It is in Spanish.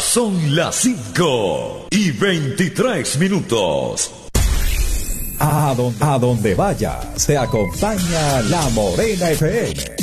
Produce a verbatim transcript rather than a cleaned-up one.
Son las cinco y veintitrés minutos. A donde, a donde vaya, se acompaña La Morena F M.